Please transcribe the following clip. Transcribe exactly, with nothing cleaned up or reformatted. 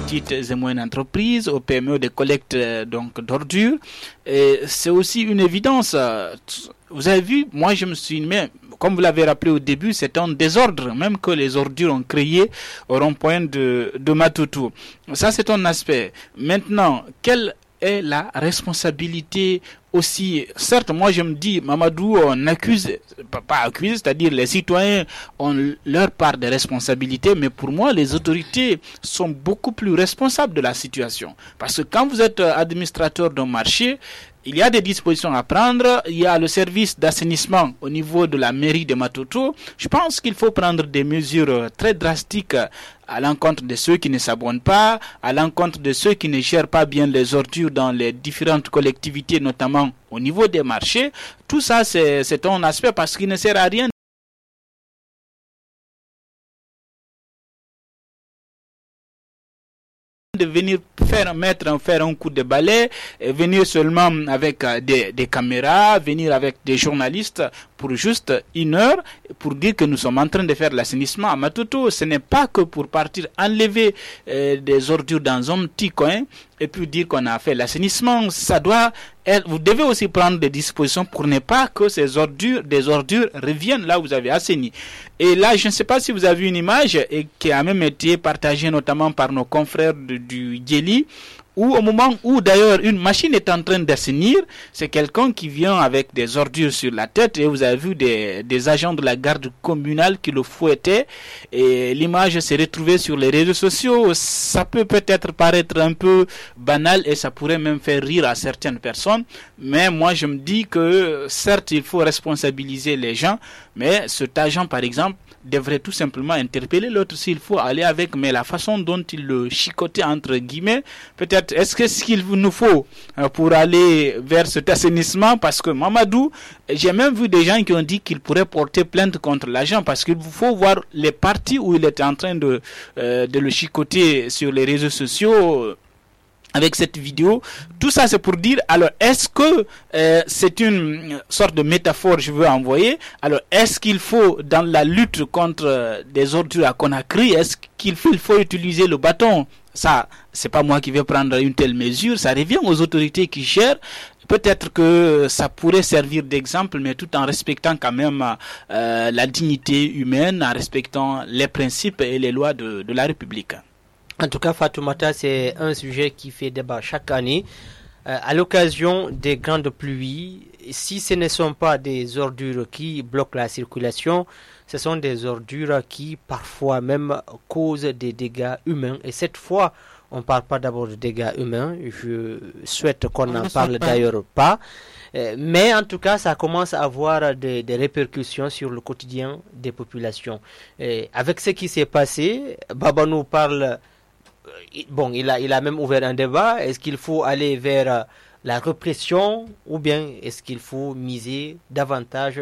petites et moyennes entreprises, aux P M E de collecte euh, donc d'ordures. Et c'est aussi une évidence. Vous avez vu, moi je me suis mis, comme vous l'avez rappelé au début, c'est un désordre, même que les ordures ont créé au rond-point de, de Matutu. Ça, c'est un aspect. Maintenant, quelle est la responsabilité aussi? Certes, moi je me dis, Mamadou, on accuse, pas, pas accuse, c'est-à-dire les citoyens ont leur part de responsabilité, mais pour moi, les autorités sont beaucoup plus responsables de la situation. Parce que quand vous êtes administrateur d'un marché, il y a des dispositions à prendre. Il y a le service d'assainissement au niveau de la mairie de Matutu. Je pense qu'il faut prendre des mesures très drastiques à l'encontre de ceux qui ne s'abonnent pas, à l'encontre de ceux qui ne gèrent pas bien les ordures dans les différentes collectivités, notamment au niveau des marchés. Tout ça, c'est, c'est un aspect parce qu'il ne sert à rien de venir faire mettre faire un coup de balai, et venir seulement avec euh, des, des caméras, venir avec des journalistes pour juste une heure pour dire que nous sommes en train de faire l'assainissement à Matutu. Ce n'est pas que pour partir enlever euh, des ordures dans un petit coin et puis dire qu'on a fait l'assainissement. Ça doit être, vous devez aussi prendre des dispositions pour ne pas que ces ordures, des ordures reviennent là où vous avez assaini. Et là, je ne sais pas si vous avez une image et qui a même été partagée notamment par nos confrères de, du Djeli, où au moment où d'ailleurs une machine est en train d'assainir, c'est quelqu'un qui vient avec des ordures sur la tête et vous avez vu des, des agents de la garde communale qui le fouettaient et l'image s'est retrouvée sur les réseaux sociaux. Ça peut peut-être paraître un peu banal et ça pourrait même faire rire à certaines personnes, mais moi je me dis que certes il faut responsabiliser les gens, mais cet agent par exemple devrait tout simplement interpeller l'autre s'il faut aller avec, mais la façon dont il le chicotait entre guillemets, peut-être est-ce que ce qu'il nous faut pour aller vers cet assainissement, parce que Mamadou, j'ai même vu des gens qui ont dit qu'ils pourraient porter plainte contre l'agent parce qu'il faut voir les parties où il était en train de, euh, de le chicoter sur les réseaux sociaux. Avec cette vidéo, tout ça c'est pour dire, alors est-ce que euh, c'est une sorte de métaphore je veux envoyer, alors est-ce qu'il faut dans la lutte contre euh, des ordures à Conakry, est-ce qu'il faut, il faut utiliser le bâton? Ça, c'est pas moi qui vais prendre une telle mesure, ça revient aux autorités qui gèrent. Peut-être que ça pourrait servir d'exemple, mais tout en respectant quand même euh, la dignité humaine, en respectant les principes et les lois de, de la République. En tout cas, Fatoumata, c'est un sujet qui fait débat chaque année. Euh, à l'occasion des grandes pluies, si ce ne sont pas des ordures qui bloquent la circulation, ce sont des ordures qui parfois même causent des dégâts humains. Et cette fois, on ne parle pas d'abord de dégâts humains. Je souhaite qu'on n'en parle d'ailleurs pas. Euh, mais en tout cas, ça commence à avoir des, des répercussions sur le quotidien des populations. Et avec ce qui s'est passé, Baba nous parle... Bon, il a, il a même ouvert un débat. Est-ce qu'il faut aller vers la répression ou bien est-ce qu'il faut miser davantage